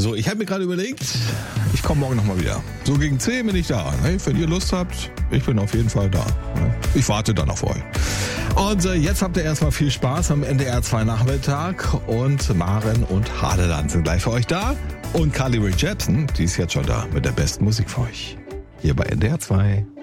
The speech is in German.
So, ich habe mir gerade überlegt, ich komme morgen nochmal wieder. So gegen 10 bin ich da. Hey, wenn ihr Lust habt, ich bin auf jeden Fall da. Ich warte dann auf euch. Und jetzt habt ihr erstmal viel Spaß am NDR 2 Nachmittag. Und Maren und Hadeland sind gleich für euch da. Und Carly Rae Jepsen, die ist jetzt schon da mit der besten Musik für euch. Hier bei NDR 2.